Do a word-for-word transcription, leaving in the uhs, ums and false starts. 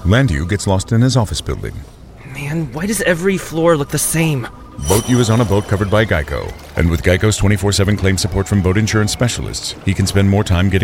Landu gets lost in his office building. Man, why does every floor look the same? Boat U is on a boat covered by Geico. And with Geico's twenty-four seven claim support from boat insurance specialists, he can spend more time getting